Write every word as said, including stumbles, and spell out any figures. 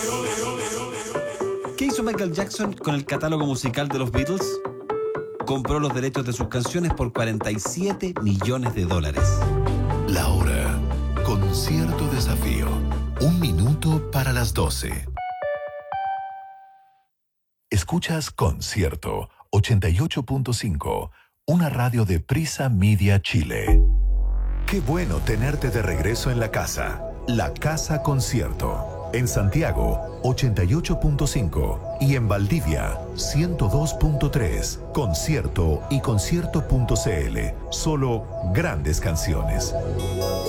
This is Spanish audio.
¿Qué hizo Michael Jackson con el catálogo musical de los Beatles? Compró los derechos de sus canciones por cuarenta y siete millones de dólares. La hora. Concierto Desafío. Un minuto para las doce. Escuchas Concierto ochenta y ocho punto cinco, una radio de Prisa Media Chile. Qué bueno tenerte de regreso en la casa. La Casa Concierto. En Santiago, ochenta y ocho punto cinco. Y en Valdivia, ciento dos punto tres. Concierto y concierto punto c l. Solo grandes canciones.